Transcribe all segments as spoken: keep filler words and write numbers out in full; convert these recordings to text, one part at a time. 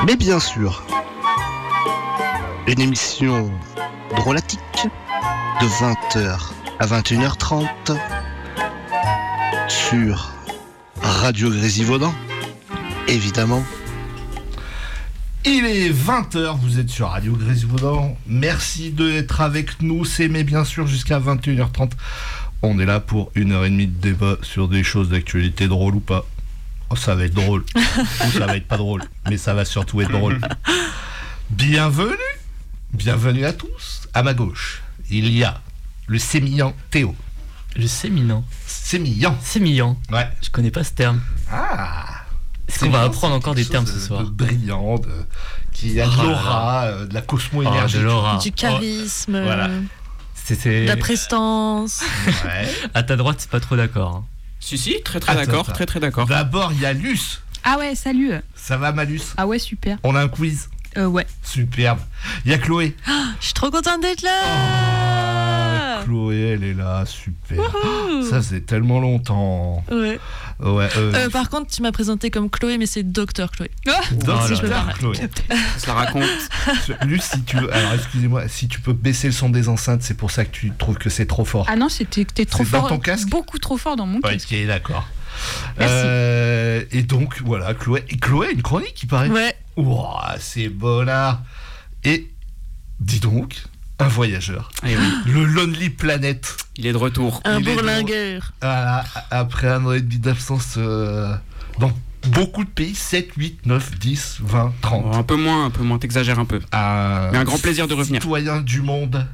Mais bien sûr, une émission drôlatique de vingt heures à vingt et une heures trente sur Radio Grésivaudan, évidemment. Il est vingt heures, vous êtes sur Radio Grésivaudan. Merci d'être avec nous, c'est mais bien sûr jusqu'à vingt et une heures trente. On est là pour une heure et demie de débat sur des choses d'actualité drôles ou pas. Oh, ça va être drôle, ou ça va être pas drôle, mais ça va surtout être drôle. Bienvenue, bienvenue à tous. À ma gauche, il y a le sémillant Théo. Le sémillant. Sémillant. Sémillant. Ouais. Je connais pas ce terme. Ah. Est-ce qu'on va apprendre encore des termes de, ce soir? De brillant, de, qui a de oh l'aura, euh, de la cosmo-énergie. Oh, de l'aura. Du charisme. Oh. Voilà. C'est, c'est... De la prestance. Ouais. À ta droite, c'est pas trop d'accord. Hein. Si, si, très très Attends, d'accord, attends. très très d'accord. D'abord, il y a Luce. Ah ouais, salut. Ça va, Malus? Ah ouais, super. On a un quiz. Euh, ouais. Superbe. Il y a Chloé. Je suis trop contente d'être là. Oh, Chloé, elle est là, super. Oh, ça faisait tellement longtemps. Ouais. Ouais. Euh, Euh, par contre, tu m'as présenté comme Chloé, mais c'est Docteur Chloé. Docteur si je peux me permettre. Chloé. On se la raconte. Luce, si tu veux, alors excusez-moi, si tu peux baisser le son des enceintes, c'est pour ça que tu trouves que c'est trop fort. Ah non, c'était t'es trop C'est dans fort. ton casque Beaucoup trop fort dans mon Ouais, casque. ok, d'accord. Merci. Euh, et donc, voilà, Chloé. Et Chloé a une chronique, il paraît. Ouais. Ouah, c'est bonnard. Et, dis donc, un voyageur. Eh oui, Le Lonely Planet. il est de retour. Un Il est bourlingueur. Voilà, après un an et demi d'absence euh, dans beaucoup de pays, sept, huit, neuf, dix, vingt, Oh, trente. un peu moins, un peu moins, t'exagères un peu. Un, Mais un grand plaisir de revenir. Citoyen du monde.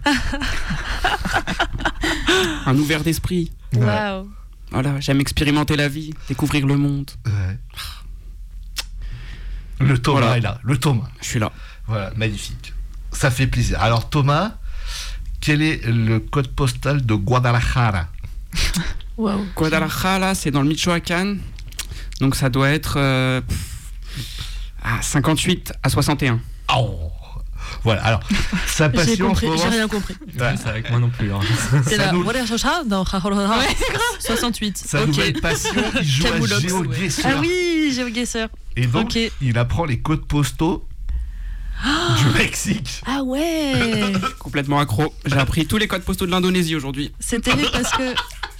Un ouvert d'esprit. Ouais. Waouh. Voilà, j'aime expérimenter la vie, découvrir le monde. Ouais. Le Thomas Voilà. est là, le Thomas. Je suis là. Voilà, magnifique. Ça fait plaisir. Alors Thomas, quel est le code postal de Guadalajara? Waouh. Guadalajara, c'est dans le Michoacán. Donc ça doit être euh, à cinquante-huit à soixante et un. Oh. Voilà, alors, sa J'ai passion en ce compris, j'ai moment... rien compris. Ouais. C'est avec moi non plus. Hein. C'est Ça là. nous- Voilà, chacha, dans soixante-huit. Sa Ok. nouvelle passion, il joue à Camoulox, GeoGuessr. Ah oui, GeoGuessr. Et donc, Ok. il apprend les codes postaux du Mexique. Ah ouais. Complètement accro. J'ai appris tous les codes postaux de l'Indonésie aujourd'hui. C'est terrible parce que.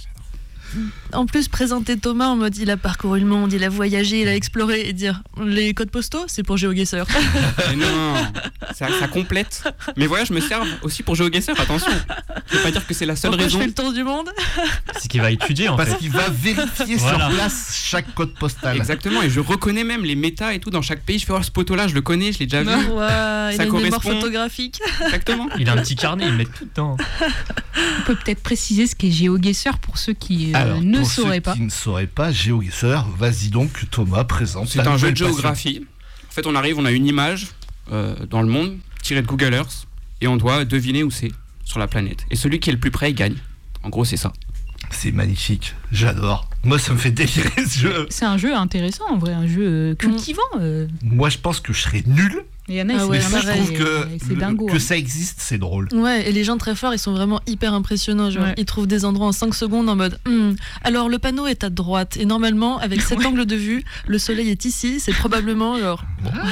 En plus, présenter Thomas en mode il a parcouru le monde, il a voyagé, il a exploré et dire les codes postaux, c'est pour GeoGuessr. Mais non, ça, ça complète. Mes voyages me servent aussi pour GeoGuessr, attention. Je veux pas dire que c'est la seule Pourquoi raison. je fais le tour du monde? C'est qu'il va étudier en Parce fait. qu'il va vérifier Voilà. sur place chaque code postal. Exactement, et je reconnais même les méta et tout dans chaque pays. Je fais voir ce poteau-là, je le connais, je l'ai déjà vu. Ouais, il a une mémoire correspond. photographique. Exactement. Il a un petit carnet, il met tout dedans. On peut peut-être préciser ce qu'est GeoGuessr pour ceux qui euh, Alors, ne pour sauraient ceux pas. qui ne sauraient pas, GeoGuessr, vas-y donc, Thomas, présente. C'est ta un jeu nouvelle de passion. géographie. En fait, on arrive, on a une image euh, dans le monde tirée de Google Earth et on doit deviner où c'est sur la planète. Et celui qui est le plus près, il gagne. En gros, c'est ça. C'est magnifique, j'adore. Moi, ça me fait délirer ce jeu. C'est un jeu intéressant en vrai, un jeu euh, cultivant. euh. Moi, je pense que je serais nul, Il y en a, Ah c'est- ouais, mais ça, je pareil. trouve que, c'est le- dingo. que hein. ça existe, c'est drôle. Ouais, et les gens très forts, ils sont vraiment hyper impressionnants. Genre, Ouais. ils trouvent des endroits en cinq secondes en mode hmm, alors le panneau est à droite, et normalement, avec cet angle de vue, le soleil est ici, c'est probablement genre.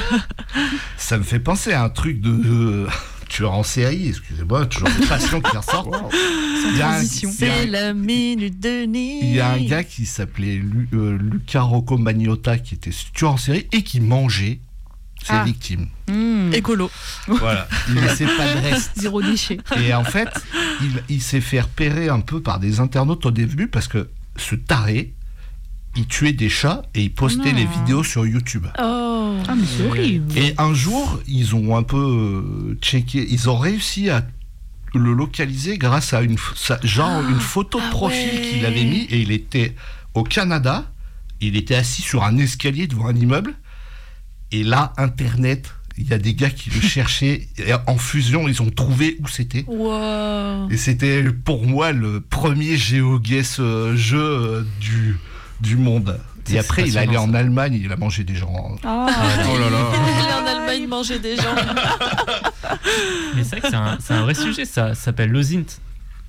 Ça me fait penser à un truc de euh, tueur en série, excusez-moi, toujours une passion qui ressort. Il y a un- transition. il y a un- C'est la minute de nuit. Il y a un gars qui s'appelait Lu- euh, Luca Rocco Magnotta qui était tueur en série et qui mangeait ses Ah. victimes. Mmh. Écolo. Voilà, il ne laissait pas de reste. Zéro déchet. Et en fait, il, il s'est fait repérer un peu par des internautes au début parce que ce taré, il tuait des chats et il postait Non. les vidéos sur YouTube. Oh. Ah mais c'est horrible. Et un jour, ils ont un peu euh, checké, ils ont réussi à le localiser grâce à une, f- sa- genre une photo de Ah profil ouais. qu'il avait mis, et il était au Canada, il était assis sur un escalier devant un immeuble, et là, Internet, il y a des gars qui le cherchaient, et en fusion, ils ont trouvé où c'était. Wow. Et c'était pour moi le premier GeoGuess euh, jeu euh, du, du monde. C'est Et après, il est allé passionnant, en ça. Allemagne, il a mangé des gens. Ah. Oh là là. Il est en Allemagne manger des gens. Mais c'est vrai que c'est un, c'est un vrai sujet, ça, ça s'appelle l'Ozint.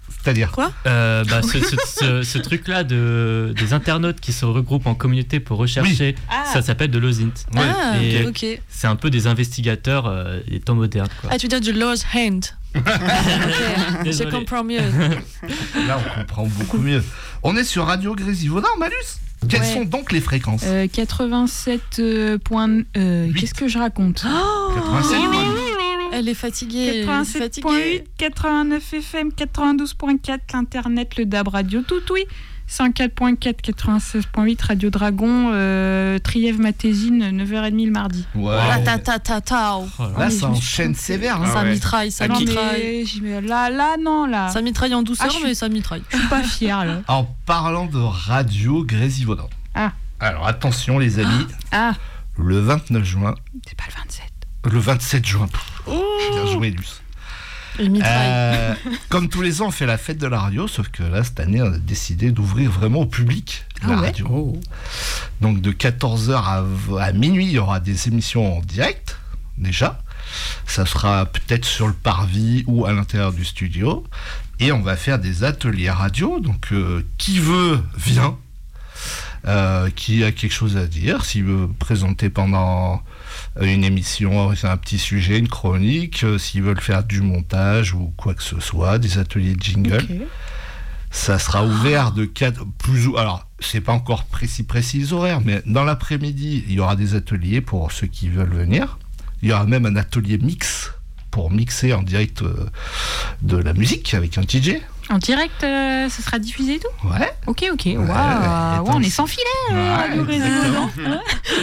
C'est-à-dire Quoi Euh, bah, ce, ce, ce, ce truc-là de, des internautes qui se regroupent en communauté pour rechercher, Ah. ça s'appelle de l'OSINT. Ah, Et ok. c'est un peu des investigateurs euh, des temps modernes. Quoi. Ah, tu veux dire du Law's Hand. Ok, je Désolé. comprends mieux. Là, on comprend beaucoup mieux. On est sur Radio Grésivaudan, Malus. Quelles Ouais. sont donc les fréquences Euh, quatre-vingt-sept euh, point- euh, Huit. Qu'est-ce que je raconte quatre-vingt-sept Elle est fatiguée. elle est quatre-vingt-sept point fatiguée. huit, quatre-vingt-neuf F M, quatre-vingt-douze point quatre, l'Internet, le D A B Radio, tout oui. cent quatre point quatre, quatre-vingt-seize point huit, Radio Dragon, euh, Trièves-Matésine, neuf heures trente le mardi. Ouais. Ah, ta ta ta ta. Oh là là. Là, mais ça je me suis enchaîne trompée. sévère. hein. Ah Ça ouais. mitraille, ça Ah, qui- mitraille. mais j'y vais- là, là, non, là. Ça mitraille en douceur, Ah, je suis- mais ça mitraille. Je suis pas fière, là. En parlant de Radio Grésivaudan. Ah. Alors attention les amis, Ah, le vingt-neuf juin, c'est pas le vingt-sept. le vingt-sept juin. Bien joué, Luce. Il mitraille. Euh, comme tous les ans, on fait la fête de la radio, sauf que là, cette année, on a décidé d'ouvrir vraiment au public la Ah ouais. radio. Oh. Donc de quatorze heures à, à minuit, il y aura des émissions en direct, déjà. Ça sera peut-être sur le parvis ou à l'intérieur du studio. Et on va faire des ateliers radio. Donc euh, qui veut, vient. Euh, qui a quelque chose à dire, s'il veut présenter pendant une émission, c'est un petit sujet, une chronique, euh, s'ils veulent faire du montage ou quoi que ce soit, des ateliers de jingle. Ok. Ça sera ouvert de quatre, plus ou, alors c'est pas encore précis précis les horaires, mais dans l'après-midi, il y aura des ateliers pour ceux qui veulent venir. Il y aura même un atelier mix pour mixer en direct euh, de la musique avec un D J. En direct, euh, ça sera diffusé et tout Ouais. Ok, ok. Waouh, ouais, ouais, on est sans filet, euh, Ouais, Radio exactement. Grésivaudan.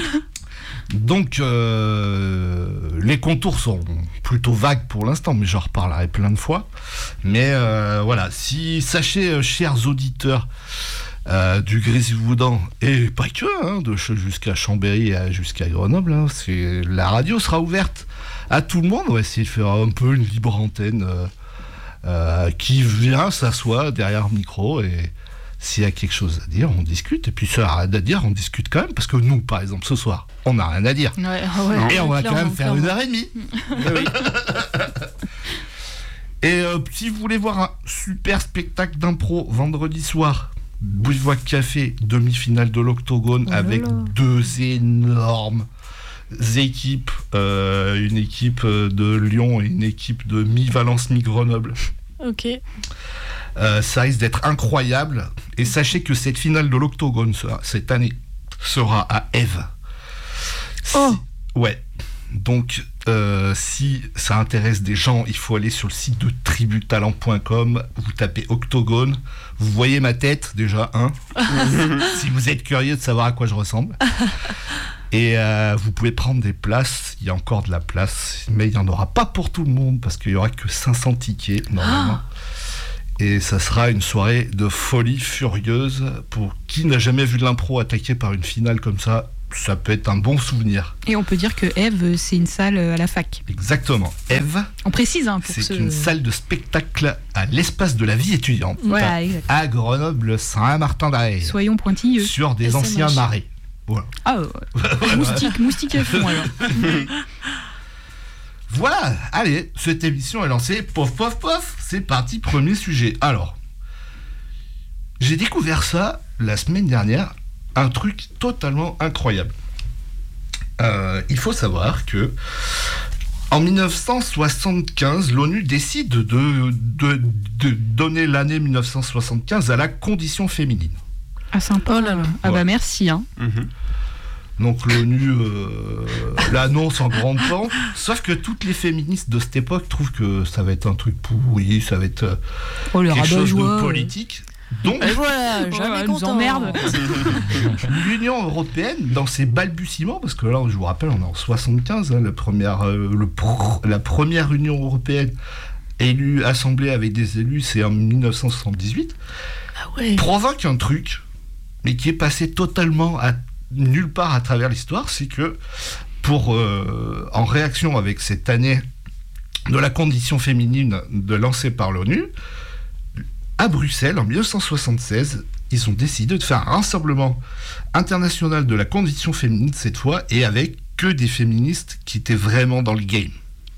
Donc, euh, les contours sont plutôt vagues pour l'instant, mais j'en reparlerai plein de fois. Mais euh, voilà, si, sachez, euh, chers auditeurs euh, du Grésivaudan, et pas que, hein, de ch- jusqu'à Chambéry et à- jusqu'à Grenoble, hein, c'est, la radio sera ouverte à tout le monde. On va essayer de faire un peu une libre antenne euh, euh, qui vient, s'assoit derrière le micro et... S'il y a quelque chose à dire, on discute. Et puis, s'il n'y a rien à dire, on discute quand même. Parce que nous, par exemple, ce soir, on n'a rien à dire. Ouais, ouais. Et on va quand clairement, même faire une clairement. heure et demie. Et euh, si vous voulez voir un super spectacle d'impro vendredi soir, Bivouac Café, demi-finale de l'Octogone, Oh là avec là. deux énormes équipes, euh, une équipe euh, de Lyon et une équipe de mi-Valence, mi-Grenoble. Ok. Euh, ça risque d'être incroyable. Et sachez que cette finale de l'Octogone sera- cette année sera à Ève. Si- Oh. Ouais. Donc, euh, si ça intéresse des gens, il faut aller sur le site de tributalent point com. Vous tapez Octogone. Vous voyez ma tête, déjà, hein. Si vous êtes curieux de savoir à quoi je ressemble. Et euh, vous pouvez prendre des places. Il y a encore de la place. Mais il n'y en aura pas pour tout le monde parce qu'il n'y aura que cinq cents tickets, normalement. Et ça sera une soirée de folie furieuse. Pour qui n'a jamais vu de l'impro attaqué par une finale comme ça, ça peut être un bon souvenir. Et on peut dire que Eve, c'est une salle euh, à la fac. Exactement. Ève, On précise, hein, pour c'est ceux... une salle de spectacle à l'espace de la vie étudiante. Voilà, exact. À Grenoble-Saint-Martin-d'Aille. Soyons pointilleux. Sur des S M H. anciens marais. Voilà. Ah, ouais. moustique, moustique à fond, alors. Voilà, allez, cette émission est lancée. Pof, pof, pof, c'est parti, premier sujet. Alors, j'ai découvert ça la semaine dernière, un truc totalement incroyable. Euh, il faut savoir que en dix-neuf cent soixante-quinze, l'ONU décide de, de, de donner l'année dix-neuf cent soixante-quinze à la condition féminine. Ah, sympa. Oh là là. Ah, Ouais. bah merci, hein. Mhm. Donc l'ONU euh, l'annonce en grande pompe, sauf que toutes les féministes de cette époque trouvent que ça va être un truc pourri, ça va être euh, Oh, le quelque chose rabat-joie. de politique. Donc Et voilà, Oh, jamais elle nous content. emmerde. l'Union européenne, dans ses balbutiements, parce que là je vous rappelle on est en soixante-quinze, hein, la, première, euh, le pr- la première Union européenne élue, assemblée avec des élus, c'est en dix-neuf cent soixante-dix-huit, Ah ouais. provoque un truc, mais qui est passé totalement à nulle part à travers l'histoire, c'est que pour euh, en réaction avec cette année de la condition féminine de lancée par l'ONU, à Bruxelles en dix-neuf cent soixante-seize, ils ont décidé de faire un rassemblement international de la condition féminine cette fois, et avec que des féministes qui étaient vraiment dans le game.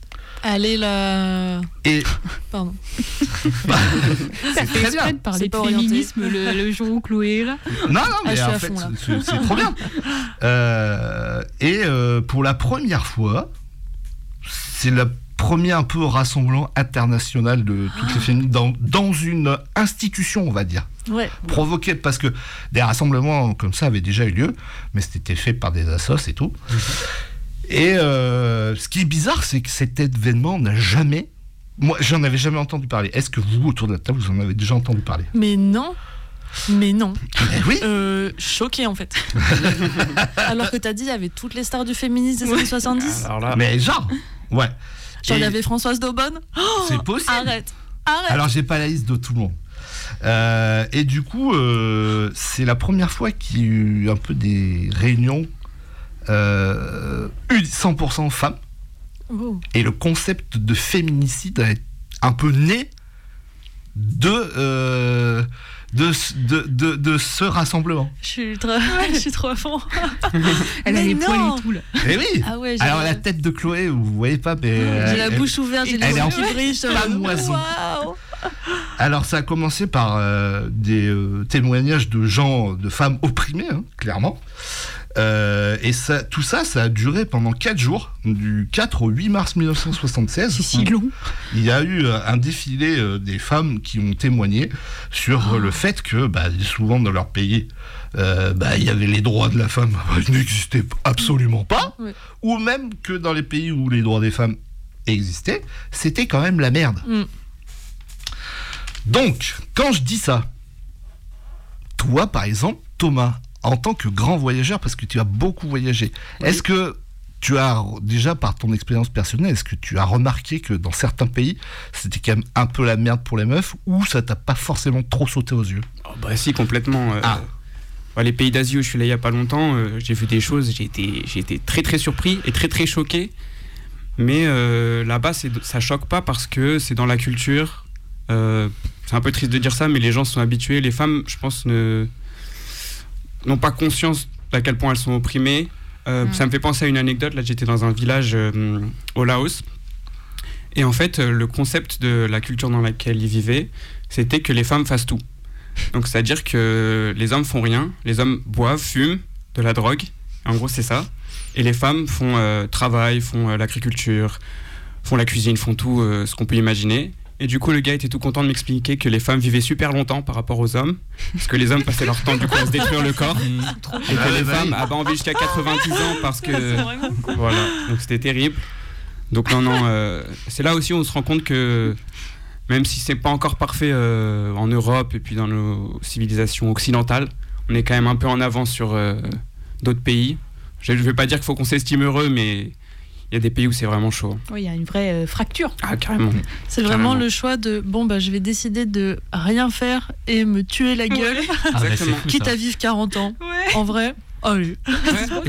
Allez là. Et Pardon. Ça fait très bien. exprès de parler C'est de pas orienté. féminisme le, le jour où Chloé est là. non, non, Ah, mais je suis en à fait, fond, là. c'est, c'est trop bien. Euh, et euh, pour la première fois, c'est la premier un peu rassemblement international de toutes les féministes dans, dans une institution, on va dire. Ouais. Provoqué, parce que des rassemblements comme ça avaient déjà eu lieu, mais c'était fait par des assos et tout. Et euh, ce qui est bizarre, c'est que cet événement n'a jamais... Moi, j'en avais jamais entendu parler. Est-ce que vous, autour de la table, vous en avez déjà entendu parler? Mais non. Mais non. Eh oui. Euh, choqué en fait. Alors que t'as dit, il y avait toutes les stars du féminisme des années soixante-dix. Alors là, Mais genre, ouais. Genre, il y Et avait Françoise Daubonne. Oh, c'est possible. arrête. Arrête. Alors, j'ai pas la liste de tout le monde. Euh, et du coup, euh, c'est la première fois qu'il y a eu un peu des réunions euh, cent pour cent femmes. Oh. Et le concept de féminicide est un peu né de, euh, de, de, de, de ce rassemblement. Je suis trop, je suis trop à fond. Elle a Mais les non. poils et tout là. Eh oui. Ah ouais, j'ai Alors, la- la tête de Chloé, vous voyez pas, mais. J'ai la elle- bouche ouverte, j'ai les elle est yeux en qui brillent. je suis en mode, pamoison. waouh. Alors, ça a commencé par euh, des euh, témoignages de gens, de femmes opprimées, hein, clairement. Euh, et ça, tout ça, ça a duré pendant quatre jours, du quatre au huit mars mille neuf cent soixante-seize. C'est si long. Il y a eu euh, un défilé euh, des femmes qui ont témoigné sur euh, le fait que, bah, souvent dans leur pays, euh, bah, il y avait les droits de la femme qui n'existaient absolument pas, Ouais. ou même que dans les pays où les droits des femmes existaient, c'était quand même la merde. Mm. Donc, quand je dis ça, toi, par exemple, Thomas, en tant que grand voyageur, parce que tu as beaucoup voyagé, Oui. est-ce que tu as, déjà par ton expérience personnelle, est-ce que tu as remarqué que dans certains pays, c'était quand même un peu la merde pour les meufs, ou ça t'a pas forcément trop sauté aux yeux? oh, bah si, complètement. euh, Ah. bah, les pays d'Asie où je suis allé il y a pas longtemps, euh, j'ai vu des choses, j'ai été, j'ai été très très surpris et très très choqué. Mais euh, là-bas, c'est, ça choque pas parce que c'est dans la culture. Euh, c'est un peu triste de dire ça, mais les gens sont habitués. Les femmes, je pense, ne, n'ont pas conscience d'à quel point elles sont opprimées. Euh, Mm. Ça me fait penser à une anecdote. Là, j'étais dans un village euh, au Laos. Et en fait, euh, le concept de la culture dans laquelle ils vivaient, c'était que les femmes fassent tout. Donc, c'est-à-dire que les hommes font rien. Les hommes boivent, fument, de la drogue. En gros, c'est ça. Et les femmes font euh, travail, font euh, l'agriculture, font la cuisine, font tout euh, ce qu'on peut imaginer. Et du coup, le gars était tout content de m'expliquer que les femmes vivaient super longtemps par rapport aux hommes, parce que les hommes passaient leur temps du coup à se détruire le corps, et que Ah, les bah femmes oui. avaient envie jusqu'à quatre-vingt-dix ans parce que voilà, donc c'était terrible. Donc non, non, euh, c'est là aussi où on se rend compte que même si c'est pas encore parfait euh, en Europe et puis dans nos civilisations occidentales, on est quand même un peu en avance sur euh, d'autres pays. Je ne vais pas dire qu'il faut qu'on s'estime heureux, mais il y a des pays où c'est vraiment chaud. Oui, il y a une vraie euh, fracture. Ah, carrément. C'est vraiment Carrément. le choix de bon bah je vais décider de rien faire et me tuer la gueule, Ah, mais c'est Exactement. fou, quitte ça. à vivre quarante ans. Ouais. En vrai, allez. Ouais.